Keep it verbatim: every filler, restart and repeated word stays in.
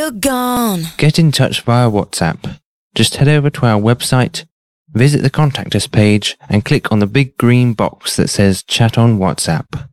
you're gone. Get in touch via WhatsApp. Just head over to our website, visit the Contact Us page, and click on the big green box that says Chat on WhatsApp.